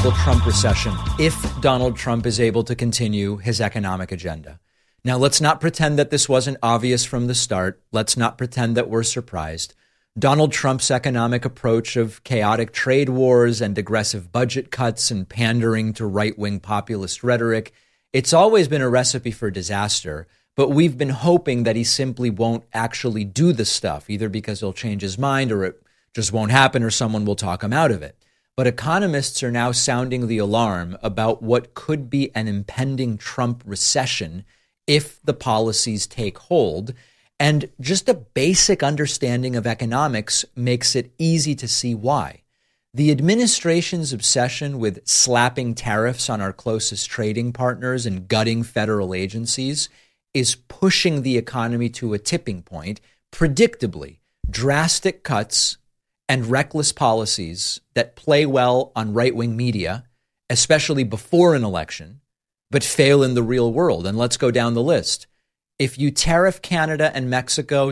global Trump recession if Donald Trump is able to continue his economic agenda. Now, let's not pretend that this wasn't obvious from the start. Let's not pretend that we're surprised. Donald Trump's economic approach of chaotic trade wars and aggressive budget cuts and pandering to right-wing populist rhetoric, it's always been a recipe for disaster. But we've been hoping that he simply won't actually do the stuff, either because he'll change his mind or it just won't happen or someone will talk him out of it. But economists are now sounding the alarm about what could be an impending Trump recession if the policies take hold. And just a basic understanding of economics makes it easy to see why. The administration's obsession with slapping tariffs on our closest trading partners and gutting federal agencies is pushing the economy to a tipping point. Predictably, drastic cuts and reckless policies that play well on right-wing media, especially before an election, but fail in the real world. And let's go down the list. If you tariff Canada and Mexico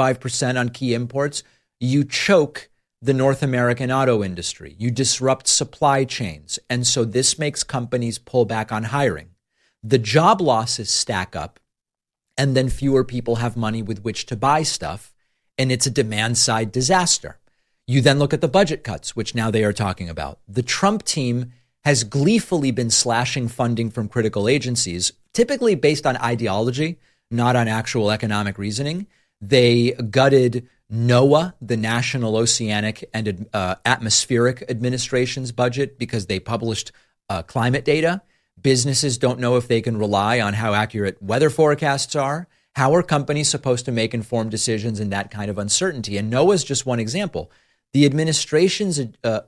25% on key imports, you choke the North American auto industry. You disrupt supply chains. And so this makes companies pull back on hiring. The job losses stack up, and then fewer people have money with which to buy stuff, and it's a demand-side disaster. You then look at the budget cuts, which now they are talking about. The Trump team has gleefully been slashing funding from critical agencies, typically based on ideology, not on actual economic reasoning. They gutted NOAA, the National Oceanic and Atmospheric Administration's budget, because they published climate data. Businesses don't know if they can rely on how accurate weather forecasts are. How are companies supposed to make informed decisions in that kind of uncertainty? And NOAA is just one example. The administration's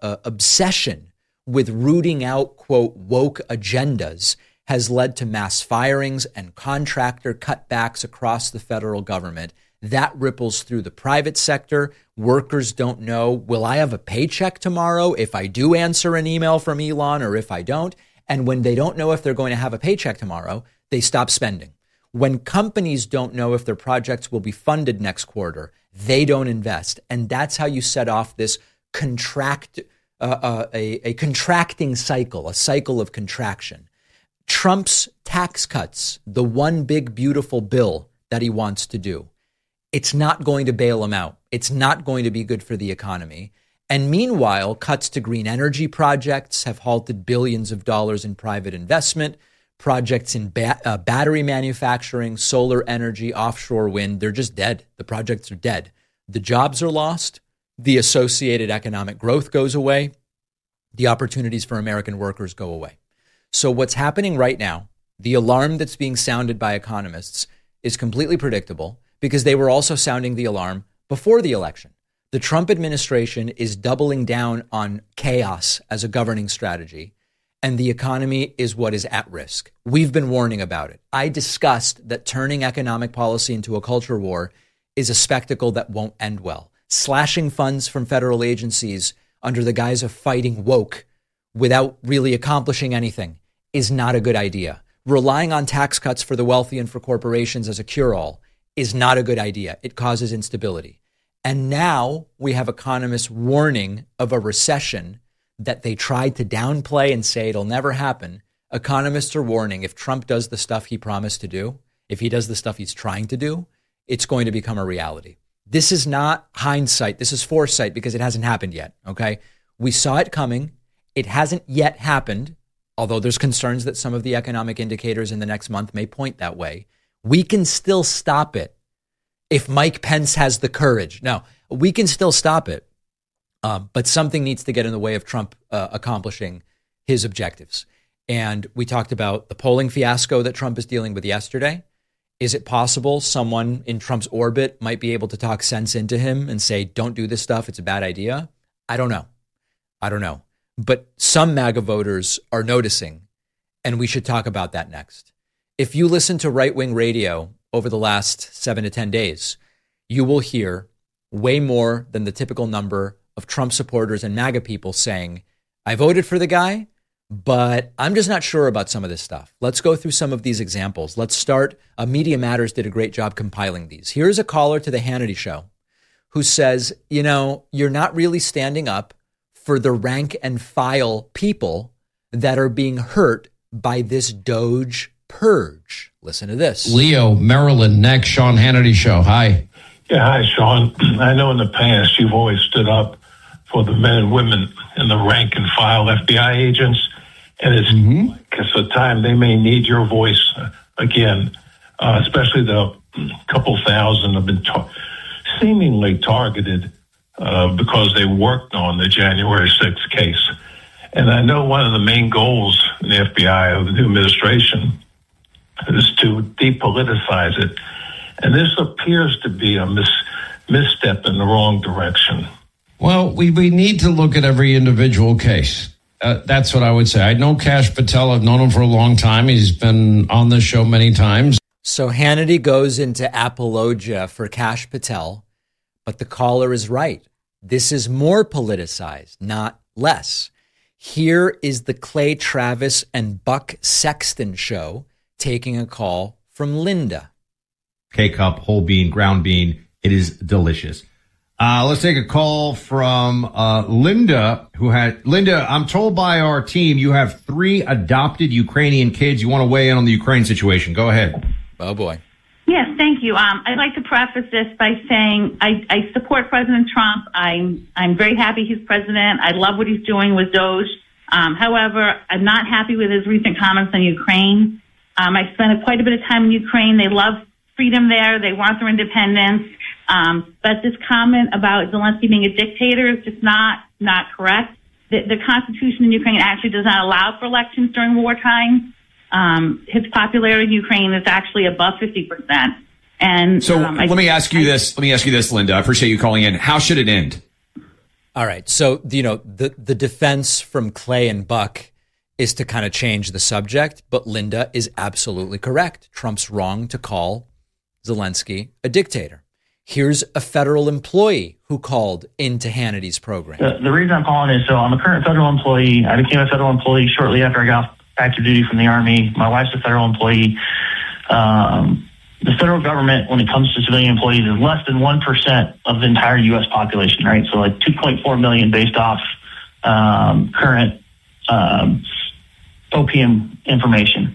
obsession with rooting out, quote, woke agendas has led to mass firings and contractor cutbacks across the federal government. That ripples through the private sector. Workers don't know, will I have a paycheck tomorrow if I do answer an email from Elon or if I don't? And when they don't know if they're going to have a paycheck tomorrow, they stop spending. When companies don't know if their projects will be funded next quarter, they don't invest. And that's how you set off this a contracting cycle, a cycle of contraction. Trump's tax cuts, the one big, beautiful bill that he wants to do, it's not going to bail him out. It's not going to be good for the economy. And meanwhile, cuts to green energy projects have halted billions of dollars in private investment. Projects in battery manufacturing, solar energy, offshore wind, they're just dead. The projects are dead. The jobs are lost. The associated economic growth goes away. The opportunities for American workers go away. So what's happening right now, the alarm that's being sounded by economists, is completely predictable because they were also sounding the alarm before the election. The Trump administration is doubling down on chaos as a governing strategy. And the economy is what is at risk. We've been warning about it. I discussed that turning economic policy into a culture war is a spectacle that won't end well. Slashing funds from federal agencies under the guise of fighting woke without really accomplishing anything is not a good idea. Relying on tax cuts for the wealthy and for corporations as a cure-all is not a good idea. It causes instability. And now we have economists warning of a recession that they tried to downplay and say it'll never happen. Economists are warning if Trump does the stuff he promised to do, if he does the stuff he's trying to do, it's going to become a reality. This is not hindsight. This is foresight because it hasn't happened yet, okay? We saw it coming. It hasn't yet happened, although there's concerns that some of the economic indicators in the next month may point that way. We can still stop it if Mike Pence has the courage. No, we can still stop it. But something needs to get in the way of Trump accomplishing his objectives. And we talked about the polling fiasco that Trump is dealing with yesterday. Is it possible someone in Trump's orbit might be able to talk sense into him and say, don't do this stuff, it's a bad idea? I don't know. But some MAGA voters are noticing, and we should talk about that next. If you listen to right-wing radio over the last 7 to 10 days, you will hear way more than the typical number of Trump supporters and MAGA people saying, I voted for the guy, but I'm just not sure about some of this stuff. Let's go through some of these examples. Let's start. Media Matters did a great job compiling these. Here's a caller to the Hannity Show who says, you know, you're not really standing up for the rank and file people that are being hurt by this Doge purge. Listen to this. Leo, Maryland, next, Sean Hannity Show. Hi. Yeah, hi, Sean. I know in the past you've always stood up for the men and women in the rank and file FBI agents, and it's a time they may need your voice again, especially the couple thousand have been seemingly targeted because they worked on the January 6th case. And I know one of the main goals in the FBI of the new administration is to depoliticize it. And this appears to be a misstep in the wrong direction. Well, we need to look at every individual case. That's what I would say. I know Kash Patel. I've known him for a long time. He's been on this show many times. So Hannity goes into apologia for Kash Patel, but the caller is right. This is more politicized, not less. Here is the Clay Travis and Buck Sexton show taking a call from Linda. K-cup, whole bean, ground bean. It is delicious. Let's take a call from Linda, Linda, I'm told by our team you have 3 adopted Ukrainian kids. You want to weigh in on the Ukraine situation. Go ahead. Oh, boy. Yes, thank you. I'd like to preface this by saying I support President Trump. I'm very happy he's president. I love what he's doing with Doge. However, I'm not happy with his recent comments on Ukraine. I spent quite a bit of time in Ukraine. They love freedom there. They want their independence. But this comment about Zelensky being a dictator is just not correct. The Constitution in Ukraine actually does not allow for elections during wartime. His popularity in Ukraine is actually above 50%. And so let me ask you this, Linda. I appreciate you calling in. How should it end? All right. So, the defense from Clay and Buck is to kind of change the subject, but Linda is absolutely correct. Trump's wrong to call Zelensky a dictator. Here's a federal employee who called into Hannity's program. The reason I'm calling is, so I'm a current federal employee. I became a federal employee shortly after I got active duty from the Army. My wife's a federal employee. The federal government, when it comes to civilian employees, is less than 1% of the entire U.S. population, right? So like 2.4 million based off current OPM information.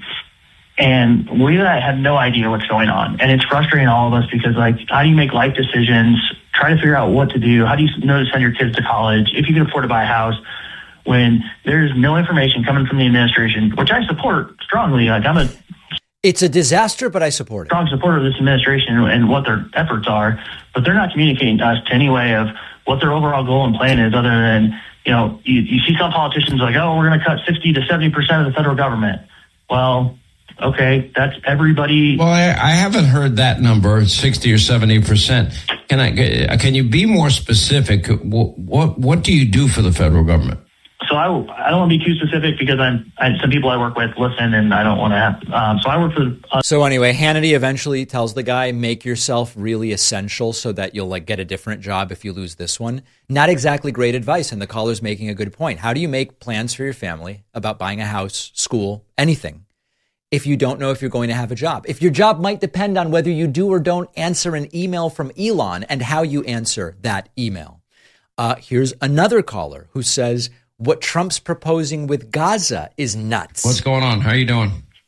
And we had no idea what's going on. And it's frustrating all of us because, like, how do you make life decisions, try to figure out what to do? How do you know to send your kids to college if you can afford to buy a house when there's no information coming from the administration, which I support strongly. Like, it's a disaster, but I support it. Strong supporter of this administration and what their efforts are, but they're not communicating to us to any way of what their overall goal and plan is other than, you see some politicians like, oh, we're going to cut 60 to 70% of the federal government. Well, okay, that's everybody. Well, I haven't heard that number, 60 or 70%. Can you be more specific? What do you do for the federal government? So I don't want to be too specific because some people I work with listen and I don't want to have. So I work for. So anyway, Hannity eventually tells the guy, make yourself really essential so that you'll get a different job if you lose this one. Not exactly great advice. And the caller's making a good point. How do you make plans for your family about buying a house, school, anything, if you don't know if you're going to have a job? If your job might depend on whether you do or don't answer an email from Elon and how you answer that email. Here's another caller who says, what Trump's proposing with Gaza is nuts. What's going on? How are you doing?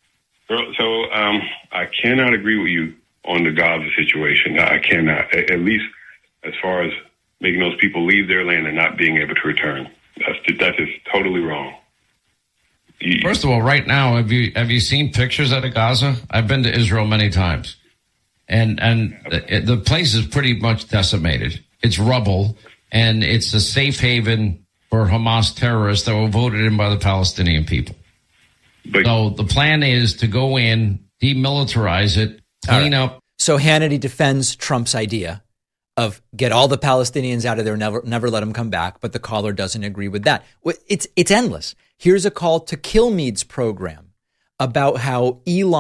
So I cannot agree with you on the Gaza situation. I cannot, at least as far as making those people leave their land and not being able to return. That is totally wrong. First of all, right now, have you seen pictures out of Gaza? I've been to Israel many times, and the place is pretty much decimated. It's rubble, and it's a safe haven for Hamas terrorists that were voted in by the Palestinian people. So the plan is to go in, demilitarize it, clean up. So Hannity defends Trump's idea of get all the Palestinians out of there, never let them come back. But the caller doesn't agree with that. It's endless. Here's a call to Kilmeade's program about how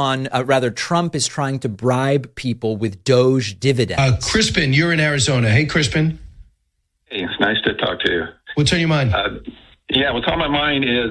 Trump is trying to bribe people with Doge dividends. Crispin, you're in Arizona. Hey, Crispin. Hey, it's nice to talk to you. What's on your mind? What's on my mind is,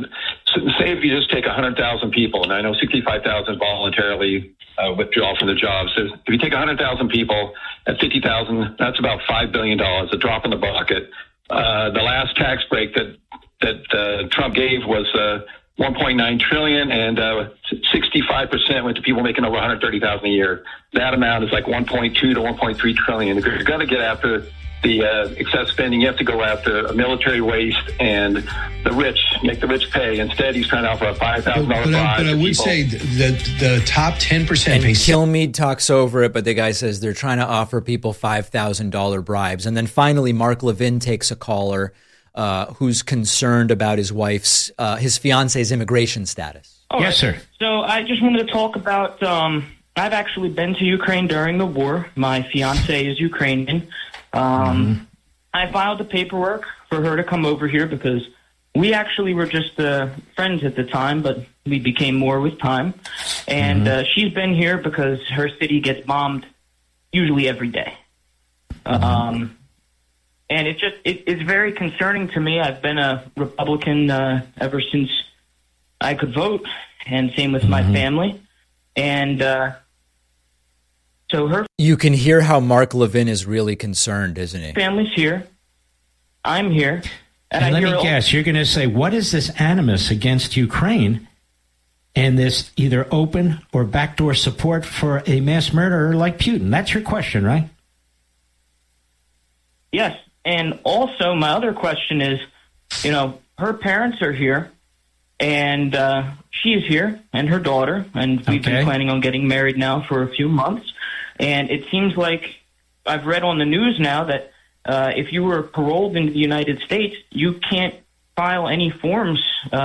say if you just take 100,000 people, and I know 65,000 voluntarily withdraw from the jobs. So if you take 100,000 people at 50,000, that's about $5 billion, a drop in the bucket. The last tax break that that Trump gave was 1.9 trillion, and 65% went to people making over 130,000 a year. That amount is like 1.2 to 1.3 trillion. If you're going to get after the excess spending, you have to go after a military waste and the rich, make the rich pay. Instead, he's trying to offer a $5,000 bribe. But I would say the top 10% and pay. Kilmeade talks over it, but the guy says they're trying to offer people $5,000 bribes. And then finally, Mark Levin takes a caller who's concerned about his wife's, his fiance's immigration status. Yes, sir. So I just wanted to talk about, I've actually been to Ukraine during the war. My fiance is Ukrainian. I filed the paperwork for her to come over here because we actually were just friends at the time, but we became more with time. And she's been here because her city gets bombed usually every day. And it's very concerning to me. I've been a Republican ever since I could vote, and same with my family. And so you can hear how Mark Levin is really concerned, isn't he? Family's here. I'm here. And let me guess, you're going to say, what is this animus against Ukraine and this either open or backdoor support for a mass murderer like Putin? That's your question, right? Yes. And also my other question is, her parents are here, and she is here, and her daughter, and we've been planning on getting married now for a few months. And it seems like I've read on the news now that if you were paroled into the United States, you can't file any forms.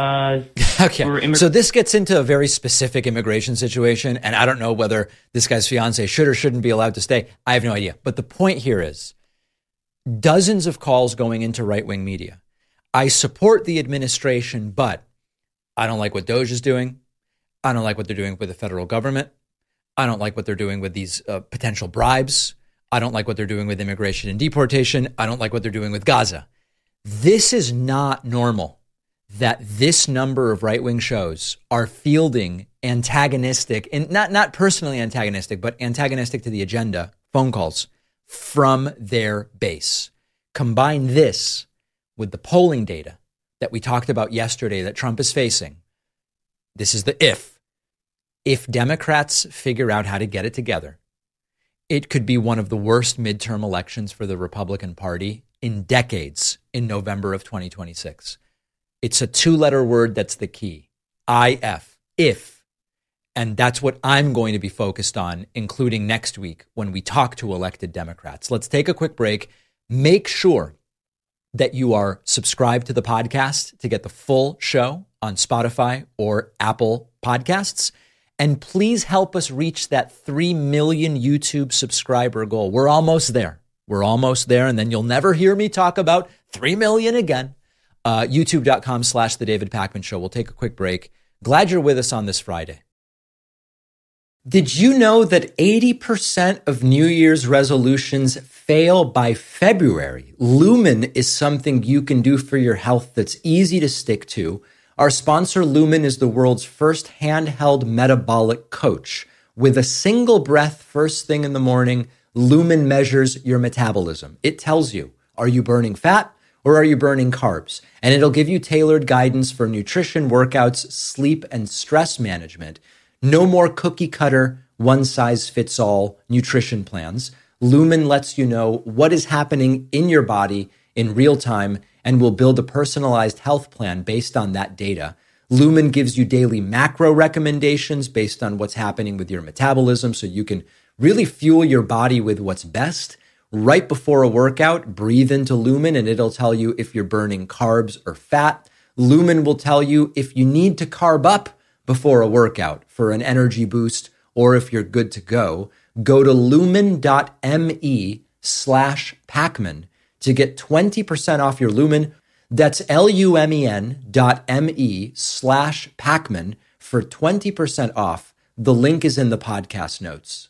So this gets into a very specific immigration situation, and I don't know whether this guy's fiance should or shouldn't be allowed to stay. I have no idea. But the point here is dozens of calls going into right-wing media. I support the administration, but I don't like what DOJ is doing. I don't like what they're doing with the federal government. I don't like what they're doing with these potential bribes. I don't like what they're doing with immigration and deportation. I don't like what they're doing with Gaza. This is not normal that this number of right-wing shows are fielding antagonistic, and not personally antagonistic, but antagonistic to the agenda phone calls from their base. Combine this with the polling data that we talked about yesterday that Trump is facing. This is the if. If Democrats figure out how to get it together, it could be one of the worst midterm elections for the Republican Party in decades in November of 2026. It's a two-letter word that's the key. IF, if. And that's what I'm going to be focused on, including next week when we talk to elected Democrats. Let's take a quick break. Make sure that you are subscribed to the podcast to get the full show on Spotify or Apple Podcasts. And please help us reach that 3 million YouTube subscriber goal. We're almost there. And then you'll never hear me talk about 3 million again. YouTube.com/The David Pakman Show. We'll take a quick break. Glad you're with us on this Friday. Did you know that 80% of New Year's resolutions fail by February? Lumen is something you can do for your health that's easy to stick to. Our sponsor, Lumen, is the world's first handheld metabolic coach. With a single breath first thing in the morning, Lumen measures your metabolism. It tells you, are you burning fat or are you burning carbs? And it'll give you tailored guidance for nutrition, workouts, sleep, and stress management. No more cookie cutter, one-size-fits-all nutrition plans. Lumen lets you know what is happening in your body in real time and will build a personalized health plan based on that data. Lumen gives you daily macro recommendations based on what's happening with your metabolism so you can really fuel your body with what's best. Right before a workout, breathe into Lumen and it'll tell you if you're burning carbs or fat. Lumen will tell you if you need to carb up before a workout for an energy boost or if you're good to go. Go to lumen.me/Pakman to get 20% off your Lumen. That's lumen.me/Pakman for 20% off. The link is in the podcast notes.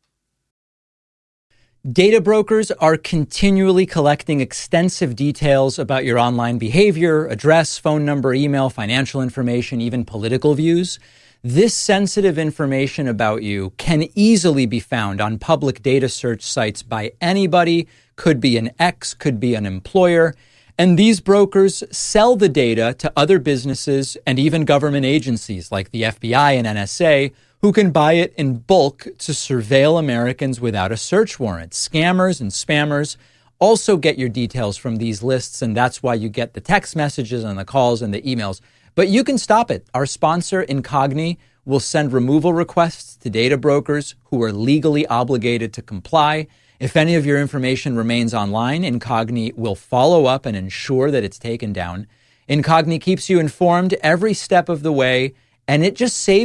Data brokers are continually collecting extensive details about your online behavior, address, phone number, email, financial information, even political views. This sensitive information about you can easily be found on public data search sites by anybody, could be an ex, could be an employer, And these brokers sell the data to other businesses and even government agencies like the FBI and NSA, who can buy it in bulk to surveil Americans without a search warrant. Scammers and spammers also get your details from these lists, and that's why you get the text messages and the calls and the emails. But you can stop it. Our sponsor, Incogni, will send removal requests to data brokers who are legally obligated to comply. If any of your information remains online, Incogni will follow up and ensure that it's taken down. Incogni keeps you informed every step of the way, and it just saves